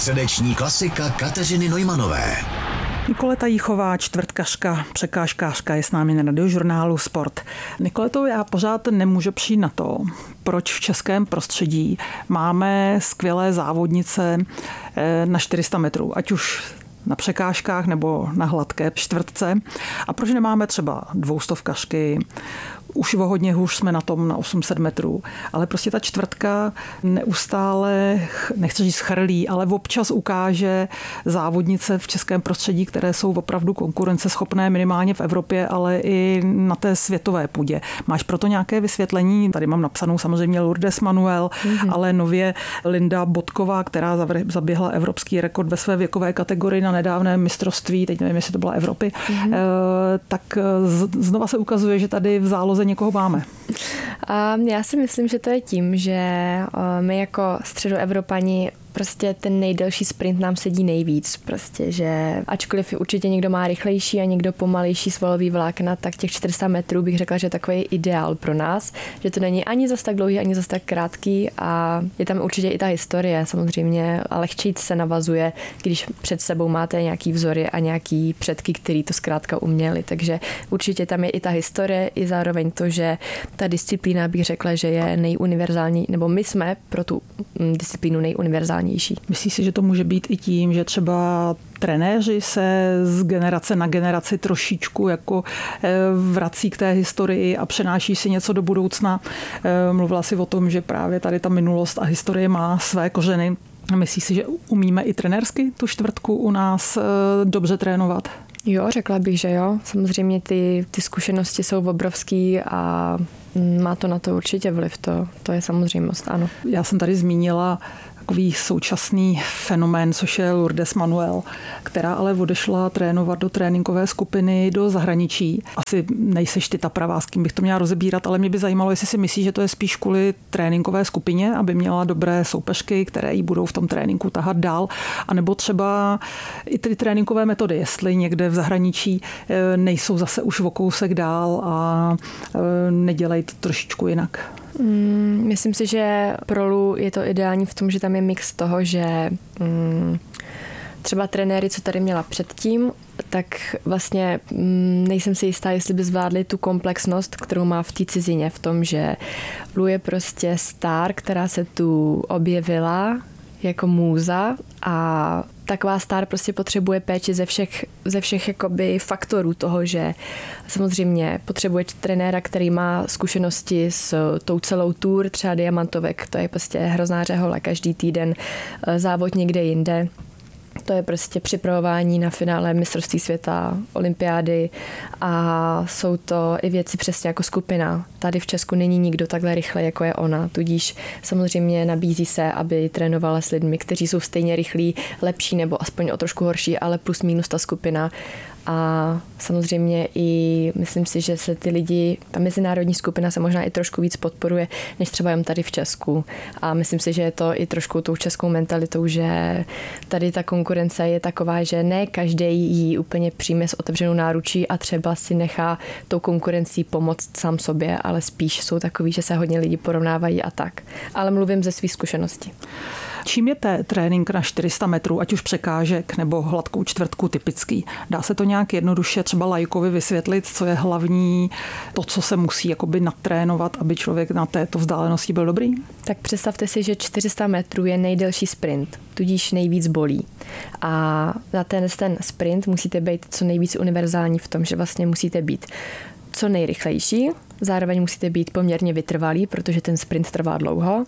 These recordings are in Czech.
Středeční klasika Kateřiny Neumanové. Nikoleta Jíchová, čtvrtkařka, překážkářka, je s námi na radiožurnálu Sport. Nikoleto, já pořád nemůžu přijít na to, proč v českém prostředí máme skvělé závodnice na 400 metrů, ať už na překážkách nebo na hladké čtvrtce. A proč nemáme třeba dvoustovkařky, už o hodně hůř jsme na tom na 800 metrů, ale prostě ta čtvrtka neustále, nechci říct chrlí, ale občas ukáže závodnice v českém prostředí, které jsou opravdu konkurenceschopné minimálně v Evropě, ale i na té světové půdě. Máš proto nějaké vysvětlení? Tady mám napsanou samozřejmě Lourdes Manuel, ale nově Linda Bodková, která zaběhla evropský rekord ve své věkové kategorii na nedávném mistrovství, teď nevím, jestli to byla Evropy, tak znova se ukazuje, že tady v záloze někoho máme. Já si myslím, že to je tím, že my jako středoevropani prostě ten nejdelší sprint nám sedí nejvíc. Prostě, že ačkoliv určitě někdo má rychlejší a někdo pomalejší svalový vlákna, tak těch 400 metrů bych řekla, že takový je ideál pro nás, že to není ani zas tak dlouhý, ani zas tak krátký a je tam určitě i ta historie samozřejmě a lehčí se navazuje, když před sebou máte nějaký vzory a nějaký předky, který to zkrátka uměli. Takže určitě tam je i ta historie, i zároveň to, že ta disciplína bych řekla, že je nejuniverzální, nebo my jsme pro tu disciplínu nejuniverzální. Myslíš si, že to může být i tím, že třeba trenéři se z generace na generaci trošičku jako vrací k té historii a přenáší si něco do budoucna? Mluvila si o tom, že právě tady ta minulost a historie má své kořeny. Myslíš si, že umíme i trenérsky tu čtvrtku u nás dobře trénovat? Jo, řekla bych, že jo. Samozřejmě ty zkušenosti jsou obrovský a má to na to určitě vliv. To je samozřejmost, ano. Já jsem tady zmínila takový současný fenomén, což je Lourdes Manuel, která ale odešla trénovat do tréninkové skupiny do zahraničí. Asi nejseš ty ta pravá, s kým bych to měla rozebírat, ale mě by zajímalo, jestli si myslíš, že to je spíš kvůli tréninkové skupině, aby měla dobré soupeřky, které jí budou v tom tréninku tahat dál, anebo třeba i ty tréninkové metody, jestli někde v zahraničí nejsou zase už o kousek dál a nedělají to trošičku jinak. Myslím si, že pro Lu je to ideální v tom, že tam je mix toho, že třeba trenéry, co tady měla předtím, tak vlastně nejsem si jistá, jestli by zvládli tu komplexnost, kterou má v té cizině, v tom, že Lu je prostě star, která se tu objevila jako můza a taková star prostě potřebuje péči ze všech jakoby faktorů toho, že samozřejmě potřebuje trenéra, který má zkušenosti s tou celou tour, třeba diamantovek, to je prostě hrozná řehola, každý týden závod někde jinde. To je prostě připravování na finále mistrovství světa, olympiády a jsou to i věci přesně jako skupina. Tady v Česku není nikdo takhle rychle, jako je ona, tudíž samozřejmě nabízí se, aby trénovala s lidmi, kteří jsou stejně rychlí, lepší nebo aspoň o trošku horší, ale plus minus ta skupina. A samozřejmě i myslím si, že se ty lidi, ta mezinárodní skupina se možná i trošku víc podporuje, než třeba jen tady v Česku. A myslím si, že je to i trošku tou českou mentalitou, že tady ta konkurence je taková, že ne každý ji úplně přijme s otevřenou náručí a třeba si nechá tou konkurencí pomoct sám sobě, ale spíš jsou takový, že se hodně lidi porovnávají a tak. Ale mluvím ze svých zkušeností. Čím je trénink na 400 metrů, ať už překážek nebo hladkou čtvrtku typický? Dá se to nějak jednoduše třeba laikovi vysvětlit, co je hlavní, to, co se musí jakoby natrénovat, aby člověk na této vzdálenosti byl dobrý? Tak představte si, že 400 metrů je nejdelší sprint, tudíž nejvíc bolí. A na ten sprint musíte být co nejvíc univerzální v tom, že vlastně musíte být co nejrychlejší, zároveň musíte být poměrně vytrvalý, protože ten sprint trvá dlouho.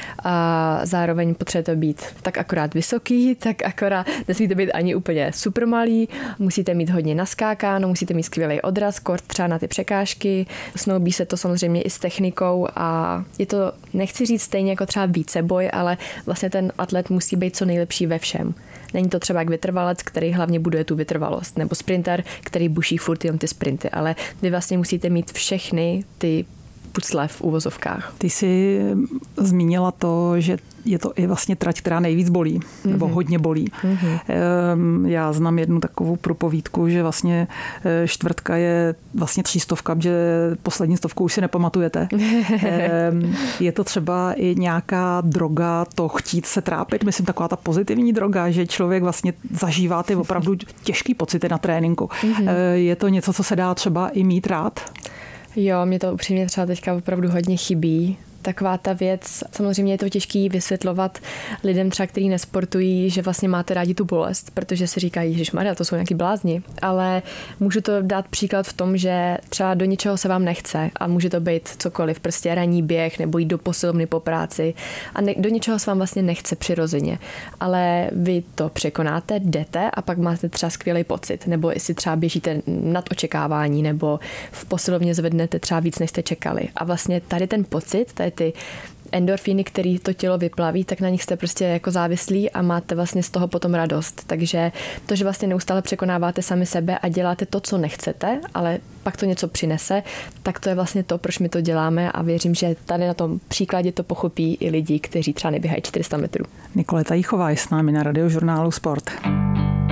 A zároveň potřebujete být tak akorát vysoký, tak akorát nesmíte být ani úplně super malý, musíte mít hodně naskákáno, musíte mít skvělý odraz, kort třeba na ty překážky, snoubí se to samozřejmě i s technikou a je to, nechci říct stejně jako třeba víceboj, ale vlastně ten atlet musí být co nejlepší ve všem. Není to třeba jak vytrvalec, který hlavně buduje tu vytrvalost, nebo sprinter, který buší furt jenom ty sprinty, ale vy vlastně musíte mít všechny ty pucle v úvozovkách. Ty jsi zmínila to, že je to i vlastně trať, která nejvíc bolí, nebo hodně bolí. Já znám jednu takovou propovídku, že vlastně čtvrtka je vlastně 300, že poslední 100 už si nepamatujete. Je to třeba i nějaká droga, to chtít se trápit, myslím taková ta pozitivní droga, že člověk vlastně zažívá ty opravdu těžký pocity na tréninku. Je to něco, co se dá třeba i mít rád? Jo, mě to upřímně třeba teďka opravdu hodně chybí. Taková ta věc, samozřejmě je to těžký vysvětlovat lidem třeba, kteří nesportují, že vlastně máte rádi tu bolest, protože si říkají, ježišmarja, to jsou nějaký blázni, ale můžu to dát příklad v tom, že třeba do ničeho se vám nechce a může to být cokoliv, prostě ranní běh nebo jít do posilovny po práci a do ničeho se vám vlastně nechce přirozeně, ale vy to překonáte, jdete a pak máte třeba skvělý pocit, nebo jestli třeba běžíte nad očekávání nebo v posilovně zvednete třeba víc, než jste čekali. A vlastně tady ten pocit, tady ty endorfíny, které to tělo vyplaví, tak na nich jste prostě jako závislí a máte vlastně z toho potom radost. Takže to, že vlastně neustále překonáváte sami sebe a děláte to, co nechcete, ale pak to něco přinese, tak to je vlastně to, proč my to děláme a věřím, že tady na tom příkladě to pochopí i lidi, kteří třeba neběhají 400 metrů. Nikoleta Jíchová je s námi na Radiožurnálu Sport.